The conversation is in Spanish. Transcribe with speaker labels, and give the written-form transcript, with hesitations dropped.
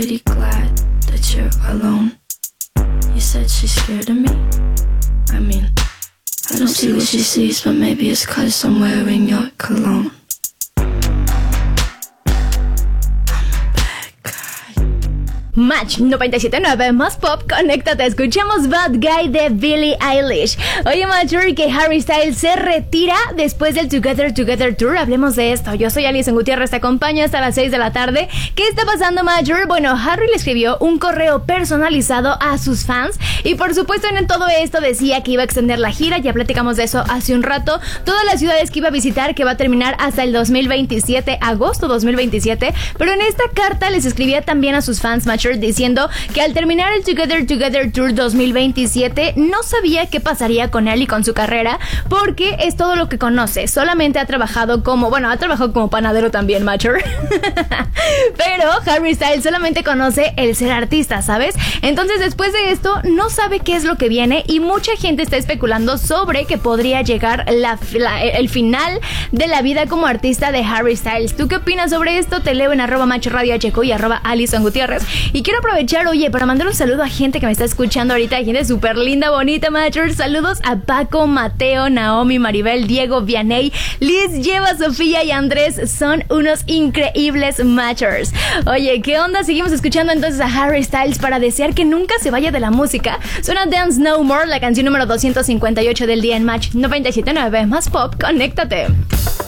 Speaker 1: Pretty glad that you're alone. You said she's scared of me. I mean, I don't see what she sees, but maybe it's 'cause I'm wearing your cologne.
Speaker 2: Match 97.9 más pop, conéctate, escuchamos Bad Guy de Billie Eilish. Oye, Matcher, que Harry Styles se retira después del Together Tour. Hablemos de esto. Yo soy Alison Gutiérrez, te acompaño hasta las 6 de la tarde. ¿Qué está pasando, Matcher? Bueno, Harry le escribió un correo personalizado a sus fans y por supuesto en todo esto decía que iba a extender la gira, ya platicamos de eso hace un rato, todas las ciudades que iba a visitar, que va a terminar hasta el 2027, agosto 2027, pero en esta carta les escribía también a sus fans, Matcher, diciendo que al terminar el Together Tour 2027 no sabía qué pasaría con él y con su carrera, porque es todo lo que conoce. Solamente ha trabajado como panadero también, Matcher. Pero Harry Styles solamente conoce el ser artista, ¿sabes? Entonces después de esto no sabe qué es lo que viene y mucha gente está especulando sobre que podría llegar el final de la vida como artista de Harry Styles. ¿Tú qué opinas sobre esto? Te leo en @MatcherRadioHQ y @Alison Gutiérrez. Y quiero aprovechar, oye, para mandar un saludo a gente que me está escuchando ahorita, gente súper linda, bonita, Matcher. Saludos a Paco, Mateo, Naomi, Maribel, Diego, Vianey, Liz, Lleva, Sofía y Andrés. Son unos increíbles Matchers. Oye, ¿qué onda? Seguimos escuchando entonces a Harry Styles para desear que nunca se vaya de la música. Suena Dance No More, la canción número 258 del día en Match 97.9 más pop. Conéctate.